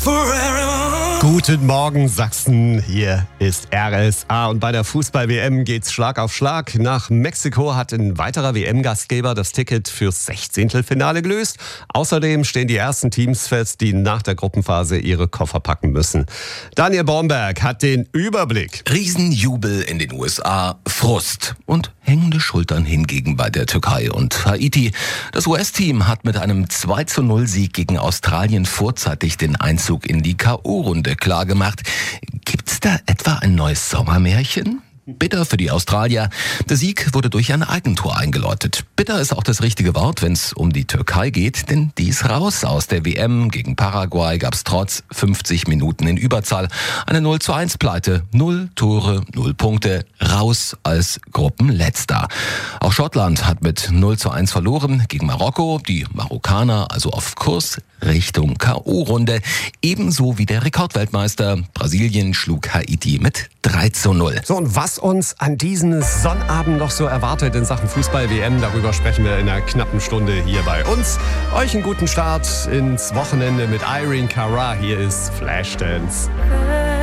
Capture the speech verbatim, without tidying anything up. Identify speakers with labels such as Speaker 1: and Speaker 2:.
Speaker 1: Guten Morgen Sachsen, hier ist R S A und bei der Fußball-W M geht's Schlag auf Schlag. Nach Mexiko hat ein weiterer W M-Gastgeber das Ticket fürs Sechzehntelfinale gelöst. Außerdem stehen die ersten Teams fest, die nach der Gruppenphase ihre Koffer packen müssen. Daniel Baumberg hat den Überblick.
Speaker 2: Riesenjubel in den U S A, Frust und hängende Schultern hingegen bei der Türkei und Haiti. Das U S-Team hat mit einem zwei zu null Sieg gegen Australien vorzeitig den Einzug in die K O-Runde klargemacht. Gibt's da etwa ein neues Sommermärchen? Bitter für die Australier. Der Sieg wurde durch ein Eigentor eingeläutet. Bitter ist auch das richtige Wort, wenn es um die Türkei geht, denn die ist raus aus der W M. Gegen Paraguay gab es trotz fünfzig Minuten in Überzahl eine null zu eins Pleite. Null Tore, null Punkte, raus als Gruppenletzter. Auch Schottland hat mit null zu eins verloren gegen Marokko. Die Marokkaner also auf Kurs Richtung K O-Runde. Ebenso wie der Rekordweltmeister. Brasilien schlug Haiti mit drei zu null.
Speaker 1: So, und was uns an diesem Sonnabend noch so erwartet in Sachen Fußball-W M, darüber sprechen wir in einer knappen Stunde hier bei uns. Euch einen guten Start ins Wochenende mit Irene Cara. Hier ist Flashdance.